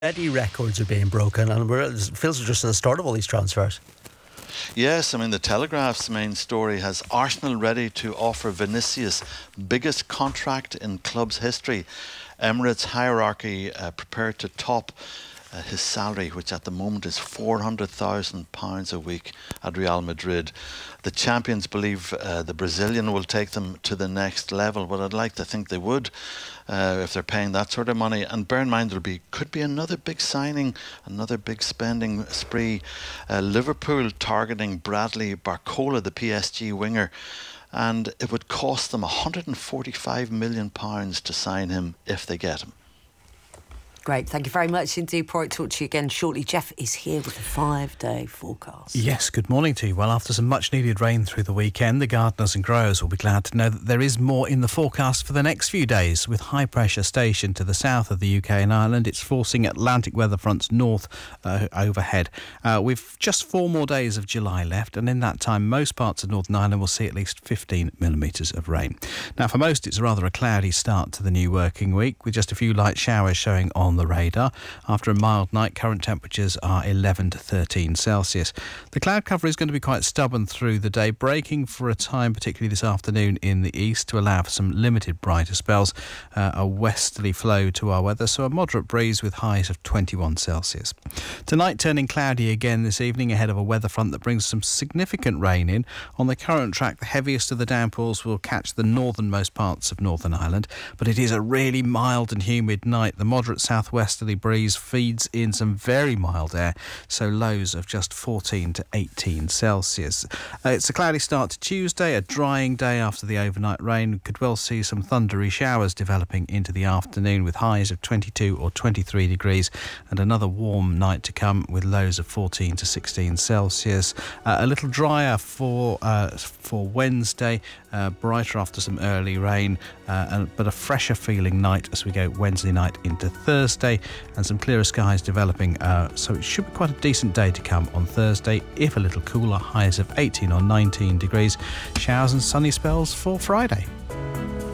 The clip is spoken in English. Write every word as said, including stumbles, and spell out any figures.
Already records are being broken, and we're, it feels we're just at the start of all these transfers. Yes, I mean, the Telegraph's main story has Arsenal ready to offer Vinicius biggest contract in club's history. Emirates hierarchy uh, prepared to top uh, his salary, which at the moment is four hundred thousand pounds a week at Real Madrid. The champions believe uh, the Brazilian will take them to the next level, but I'd like to think they would uh, if they're paying that sort of money. And bear in mind, there'll be could be another big signing, another big spending spree. Uh, Liverpool targeting Bradley Barcola, the P S G winger, and it would cost them one hundred forty-five million pounds to sign him if they get him. Great, thank you very much indeed. Probably talk to you again shortly. Jeff is here with a five-day forecast. Yes, good morning to you. Well, after some much-needed rain through the weekend, the gardeners and growers will be glad to know that there is more in the forecast for the next few days. With high pressure stationed to the south of the U K and Ireland, it's forcing Atlantic weather fronts north uh, overhead. Uh, we've just four more days of July left, and in that time, most parts of Northern Ireland will see at least fifteen millimetres of rain. Now, for most, it's rather a cloudy start to the new working week, with just a few light showers showing on the radar. After a mild night, current temperatures are eleven to thirteen Celsius. The cloud cover is going to be quite stubborn through the day, breaking for a time, particularly this afternoon in the east, to allow for some limited brighter spells. Uh, a westerly flow to our weather, so a moderate breeze with highs of twenty-one Celsius. Tonight turning cloudy again this evening ahead of a weather front that brings some significant rain in. On the current track, the heaviest of the downpours will catch the northernmost parts of Northern Ireland, but it is a really mild and humid night. The moderate southwesterly breeze feeds in some very mild air, so lows of just fourteen to eighteen Celsius. Uh, it's a cloudy start to Tuesday, a drying day after the overnight rain. Could well see some thundery showers developing into the afternoon with highs of twenty-two or twenty-three degrees, and another warm night to come with lows of fourteen to sixteen Celsius. Uh, a little drier for uh, for Wednesday, uh, brighter after some early rain, uh, and, but a fresher feeling night as we go Wednesday night into Thursday, and some clearer skies developing, uh, so it should be quite a decent day to come on Thursday, if a little cooler, highs of eighteen or nineteen degrees. Showers and sunny spells for Friday.